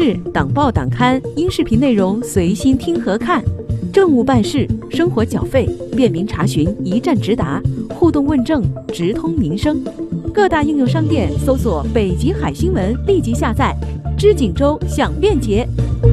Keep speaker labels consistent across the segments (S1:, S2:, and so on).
S1: 事、党报党刊、音视频内容随心听和看，政务办事、生活缴费便民查询一站直达，互动问政直通民生。各大应用商店搜索北极海新闻，立即下载，知锦州享便捷。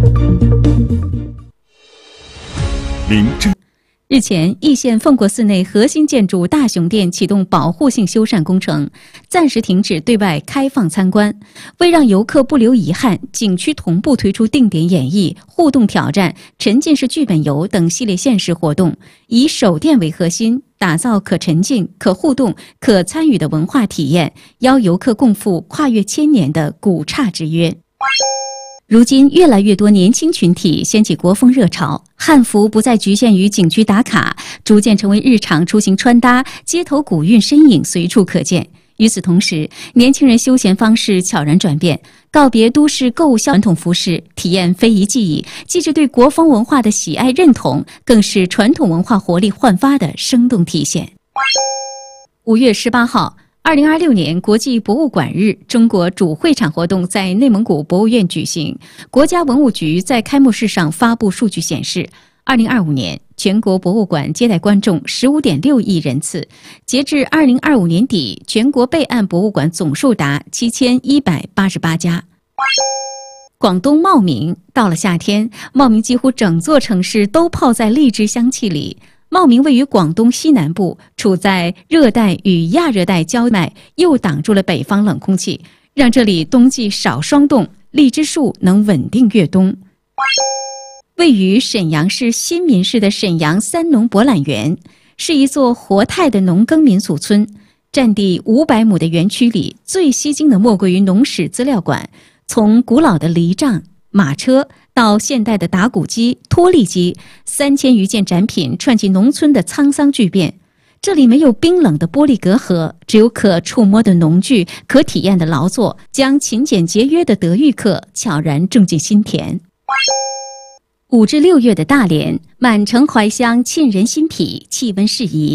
S2: 日前，易县奉国寺内核心建筑大雄殿启动保护性修缮工程，暂时停止对外开放参观。为让游客不留遗憾，景区同步推出定点演绎、互动挑战、沉浸式剧本游等系列限时活动，以守殿为核心，打造可沉浸、可互动、可参与的文化体验，邀游客共赴跨越千年的古刹之约。如今，越来越多年轻群体掀起国风热潮，汉服不再局限于景区打卡，逐渐成为日常出行穿搭，街头古韵身影随处可见。与此同时，年轻人休闲方式悄然转变，告别都市购物传统服饰，体验非遗技艺，既是对国风文化的喜爱认同，更是传统文化活力焕发的生动体现。5月18号，2026年国际博物馆日中国主会场活动在内蒙古博物院举行。国家文物局在开幕式上发布数据显示，2025年全国博物馆接待观众 15.6 亿人次，截至2025年底，全国备案博物馆总数达7188家。广东茂名，到了夏天，茂名几乎整座城市都泡在荔枝香气里。茂名位于广东西南部，处在热带与亚热带交脉，又挡住了北方冷空气，让这里冬季少霜冻，荔枝树能稳定越冬。位于沈阳市新民市的沈阳三农博览园，是一座活态的农耕民俗村。占地500亩的园区里，最吸睛的莫过于农史资料馆，从古老的犁杖、马车到现代的打谷机、脱粒机，3000余件展品串起农村的沧桑巨变。这里没有冰冷的玻璃隔阂，只有可触摸的农具、可体验的劳作，将勤俭节约的德育课悄然种进心田。5至6月的大连，满城怀乡沁人心脾，气温适宜。